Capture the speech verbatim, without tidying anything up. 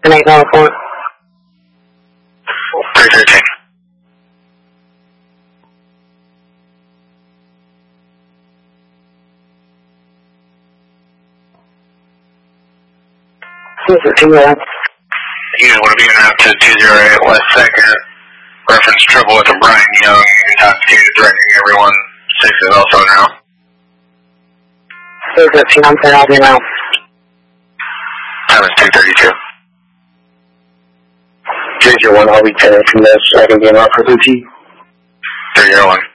An eight one four. three thirteen. three thirteen, yeah. Unit want to be en route to two zero eight West second. Reference trouble with a Brian Young, intoxicated, threatening everyone. six is also en route. three thirteen, I'm saying I'll be now. Time is two thirty-two. three zero one, I'll be ten from this. I can be en route for thirteen. three zero one.